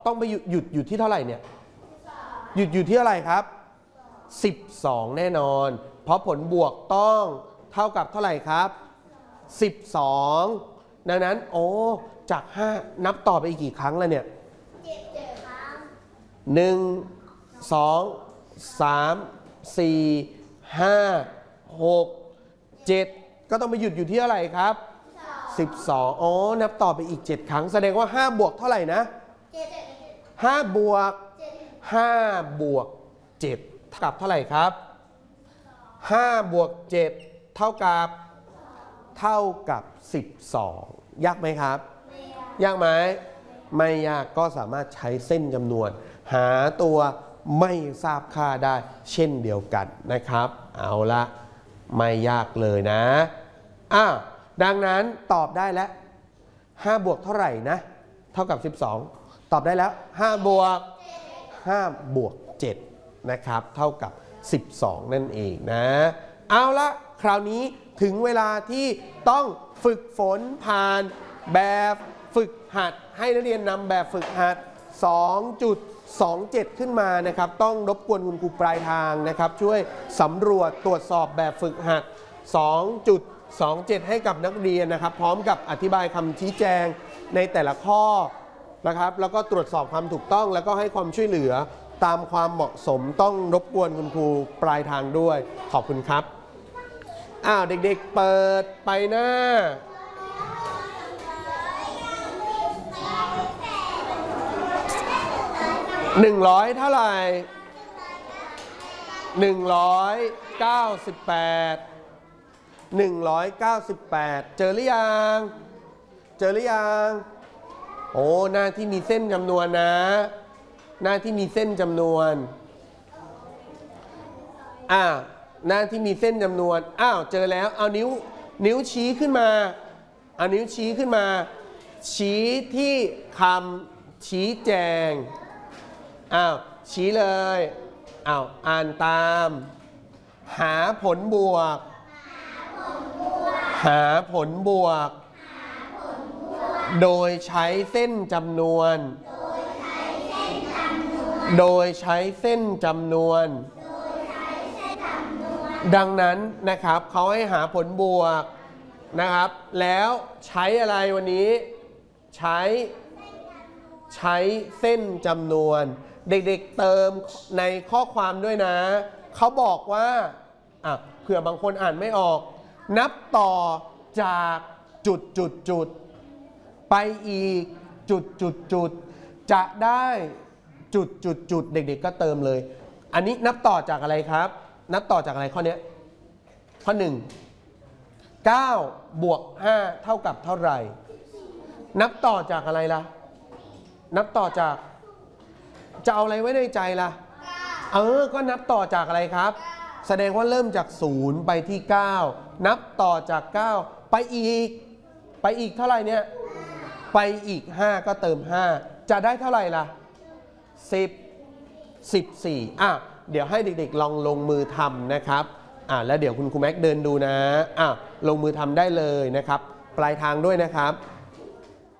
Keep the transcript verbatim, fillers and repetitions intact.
ต้องไปหยุดหยุดอยู่ที่เท่าไหร่เนี่ยหยุดอยู่ที่เท่าไหร่ครับสิบสองแน่นอนเพราะผลบวกต้องเท่ากับเท่าไหร่ครับสิบสองดังนั้นโอ้จากห้านับต่อไปอีกกี่ครั้งแล้วเนี่ยหนึ่งสองสามสี่ห้าหกเจ็ดก็ต้องไปหยุดอยู่ที่เท่าไหร่ครับสิบสองอ๋อนับต่อไปอีกเจ็ดครั้งแสดงว่าห้าบวกเท่าไหร่นะห้าบวกห้าบวกเจ็ดเท่ากับเท่าไหร่ครับห้าบวกเจ็ดเท่ากับเท่ากับสิบสองยากไหมครับยากไหมไม่ยากก็สามารถใช้เส้นจำนวนหาตัวไม่ทราบค่าได้เช่นเดียวกันนะครับเอาละไม่ยากเลยนะอ่ะดังนั้นตอบได้แล้วห้าบวกเท่าไหร่นะเท่ากับสิบสองตอบได้แล้วห้าบวกห้าบวกเจ็ดนะครับเท่ากับสิบสองนั่นเองนะเอาละคราวนี้ถึงเวลาที่ต้องฝึกฝนผ่านแบบฝึกหัดให้นักเรียนนำแบบฝึกหัด สองจุดสองเจ็ด ขึ้นมานะครับต้องรบกวนคุณครูปลายทางนะครับช่วยสำรวจตรวจสอบแบบฝึกหัด สองจุดสองเจ็ด ให้กับนักเรียนนะครับพร้อมกับอธิบายคำชี้แจงในแต่ละข้อนะครับแล้วก็ตรวจสอบความถูกต้องแล้วก็ให้ความช่วยเหลือตามความเหมาะสมต้องรบกวนคุณครูปลายทางด้วยขอบคุณครับอ้าวเด็กๆเปิดไปหน้าหนึ่งร้อยเท่าไหร่หนึ่งร้อยเก้าสิบแปดหนึ่งร้อยเก้าสิบแปดเจอหรือยังเจอหรือยังโอ้หน้าที่มีเส้นจำนวนนะหน้าที่มีเส้นจำนวนอ่าหน้าที่มีเส้นจำนวนอ้าวเจอแล้วเอานิ้วนิ้วชี้ขึ้นมาเอานิ้วชี้ขึ้นมาชี้ที่คำชี้แจงอ้าวชี้เลยอ้าวอ่านตามหาผลบวกหาผลบวกโดยใช้เส้นจำนวนโดยใช้เส้นจำนวนดังนั้นนะครับเขาให้หาผลบวกนะครับแล้วใช้อะไรวันนี้ใช้ใช้เส้นจำนวนเด็กๆเติมในข้อความด้วยนะเขาบอกว่าอ่ะเผื่อบางคนอ่านไม่ออกนับต่อจากจุดจุดจุดไปอีกจุดจุดจุดจะได้จุดจุดจุดเด็กๆก็เติมเลยอันนี้นับต่อจากอะไรครับนับต่อจากอะไรข้อนี้ข้อหนึ่ง เก้าบวกห้าเท่ากับเท่าไหร่นับต่อจากอะไรล่ะนับต่อจากจะเอาอะไรไว้ในใจล่ะเออก็นับต่อจากอะไรครับแสดงว่าเริ่มจากศูนย์ไปที่เก้านับต่อจากเก้าไปอีกไปอีกเท่าไหร่เนี่ยไปอีกห้าก็เติมห้าจะได้เท่าไหร่ล่ะสิบ สิบสี่อ่ะเดี๋ยวให้เด็กๆลองลงมือทำนะครับอ่ะแล้วเดี๋ยวคุณครูแม็กเดินดูนะอ่ะลงมือทำได้เลยนะครับปลายทางด้วยนะครับ